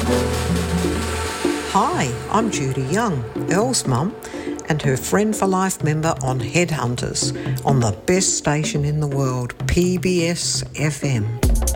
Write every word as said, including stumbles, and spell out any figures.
Hi, I'm Judy Young, Earl's mum, and her friend for life member on Headhunters on the best station in the world, P B S F M.